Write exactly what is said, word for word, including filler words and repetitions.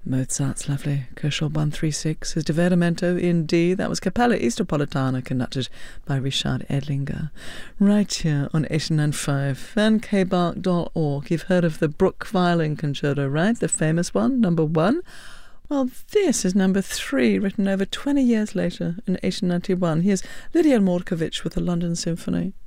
Mozart's lovely Kershaw one thirty-six, his Divertimento in D. That was Capella Easterpolitana, conducted by Richard Edlinger. Right here on eighty-nine point five, fan k bark dot org. You've heard of the Bruch Violin Concerto, right? The famous one, number one. Well, this is number three, written over twenty years later in eighteen ninety-one. Here's Lydia Morkovich with the London Symphony.